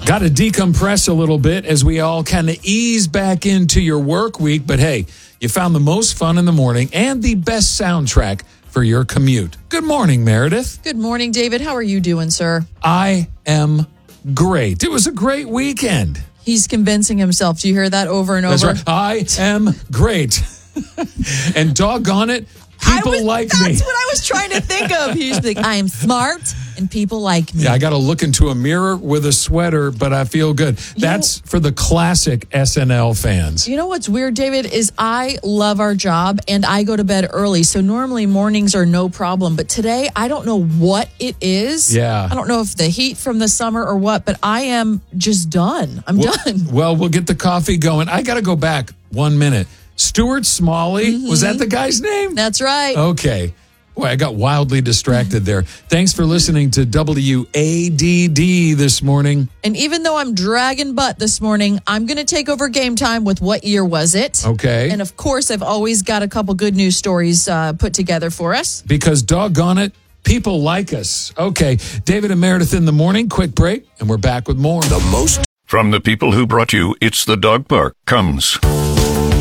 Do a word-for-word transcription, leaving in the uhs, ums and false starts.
Got to decompress a little bit as we all kind of ease back into your work week. But hey, you found the most fun in the morning and the best soundtrack for your commute. Good morning, Meredith. Good morning, David. How are you doing, sir? I am great. It was a great weekend. He's convincing himself. Do you hear that over and over? That's right. I am great. And doggone it, people was, like that's me. That's what I was trying to think of. He used to be like, I am smart and people like me. Yeah, I got to look into a mirror with a sweater, but I feel good. That's you know, for the classic S N L fans. You know what's weird, David, is I love our job and I go to bed early. So normally mornings are no problem. But today, I don't know what it is. Yeah. I don't know if the heat from the summer or what, but I am just done. I'm well, done. Well, we'll get the coffee going. I got to go back one minute. Stuart Smalley, mm-hmm. was that the guy's name? That's right. Okay. Boy, I got wildly distracted there. Thanks for listening to W A D D this morning. And even though I'm dragging butt this morning, I'm going to take over Game Time with What Year Was It? Okay. And of course, I've always got a couple good news stories uh, put together for us. Because doggone it, people like us. Okay, David and Meredith in the morning. Quick break, and we're back with more. The most. From the people who brought you It's the Dog Park comes...